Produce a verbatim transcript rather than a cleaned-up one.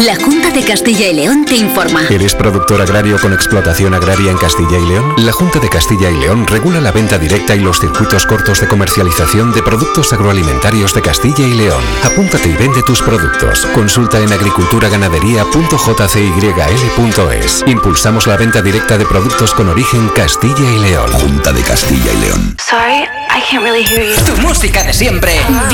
La Junta de Castilla y León te informa. ¿Eres productor agrario con explotación agraria en Castilla y León? La Junta de Castilla y León regula la venta directa y los circuitos cortos de comercialización de productos agroalimentarios de Castilla y León. Apúntate y vende tus productos. Consulta en agriculturaganadería punto j c y l punto es. Impulsamos la venta directa de productos con origen Castilla y León. Junta de Castilla y León. Sorry, I can't really hear you. Tu música de siempre.